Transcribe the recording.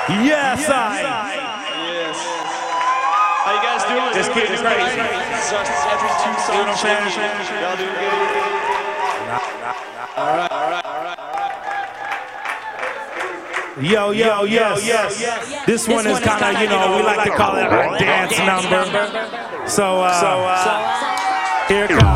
Yes, Yes. How you guys doing? Just getting crazy. Every 2 songs. Y'all doing good? All right. Yo, yes. This one is kind of, we like to call it a dance number. So, here it comes.